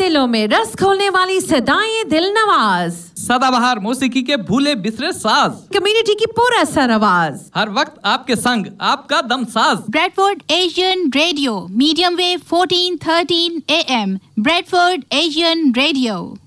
दिलों में रस खोलने वाली सदाएं दिल नवाज, सदाबहार मौसीकी के भूले बिसरे साज, कम्युनिटी की पूरा सर आवाज, हर वक्त आपके संग आपका Damsaz. Bradford Asian radio, medium wave 1413 AM, Bradford Asian radio.